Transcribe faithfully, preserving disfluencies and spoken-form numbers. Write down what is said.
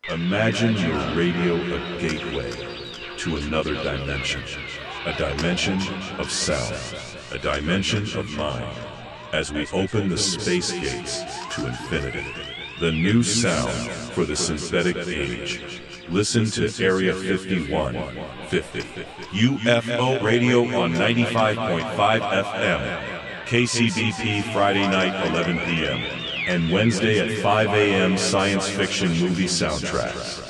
Imagine your radio a gateway to another dimension. A dimension of sound. A dimension of mind. As we open the space gates to infinity. The new sound for the synthetic age. Listen to Area fifty-one fifty. U F O Radio on ninety-five point five F M. K C B P Friday night eleven p m and Wednesday at five a m science fiction movie soundtracks.